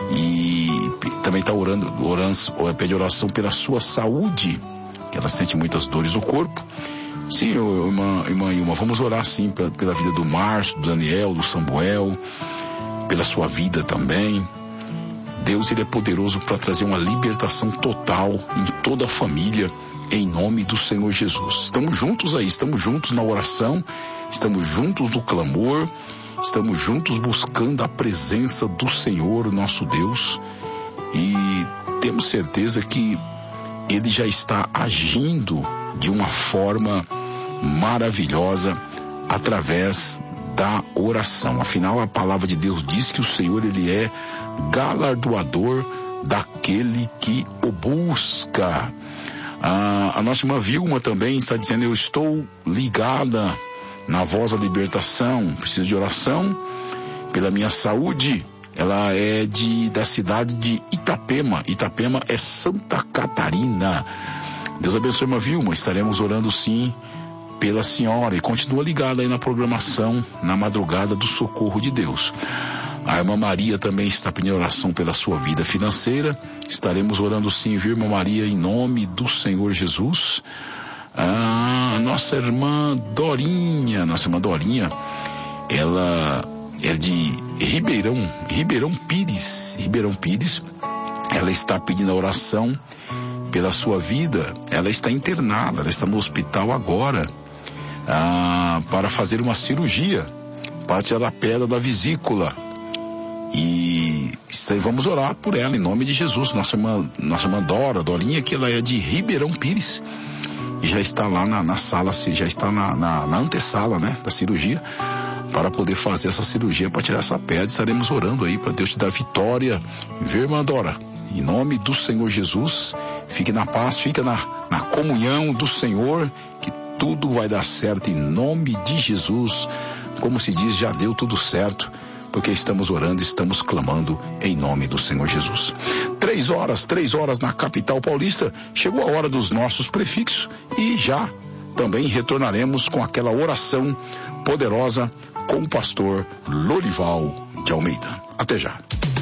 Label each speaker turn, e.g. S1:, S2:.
S1: E também está orando, pede oração pela sua saúde, que ela sente muitas dores no corpo. Sim, irmã Ilma, vamos orar sim pela vida do Márcio, do Daniel, do Samuel, pela sua vida também. Deus, ele é poderoso para trazer uma libertação total em toda a família, em nome do Senhor Jesus. Estamos juntos aí, estamos juntos na oração, estamos juntos no clamor, estamos juntos buscando a presença do Senhor, nosso Deus, e temos certeza que Ele já está agindo de uma forma maravilhosa através da oração. Afinal, a palavra de Deus diz que o Senhor, ele é galardoador daquele que o busca. A nossa irmã Vilma também está dizendo: eu estou ligada na voz da libertação, preciso de oração pela minha saúde. Ela é da cidade de Itapema. Itapema é Santa Catarina. Deus abençoe, irmã Vilma. Estaremos orando sim pela senhora, e continua ligada aí na programação, na madrugada do socorro de Deus. A irmã Maria também está pedindo oração pela sua vida financeira. Estaremos orando sim, viu, irmã Maria, em nome do Senhor Jesus. Nossa irmã Dorinha, ela é de Ribeirão Pires. Ela está pedindo a oração pela sua vida. Ela está internada, ela está no hospital agora, para fazer uma cirurgia, para tirar a pedra da vesícula. E vamos orar por ela em nome de Jesus. Nossa irmã Dorinha, que ela é de Ribeirão Pires, e já está lá na sala, já está na antessala, né, da cirurgia, para poder fazer essa cirurgia, para tirar essa pedra. Estaremos orando aí para Deus te dar vitória, viu, irmã Dora? Em nome do Senhor Jesus, fique na paz, fique na comunhão do Senhor, que tudo vai dar certo em nome de Jesus. Como se diz, já deu tudo certo, porque estamos orando, estamos clamando em nome do Senhor Jesus. 3 horas na capital paulista. Chegou a hora dos nossos prefixos e já também retornaremos com aquela oração poderosa com o pastor Lorival de Almeida. Até já.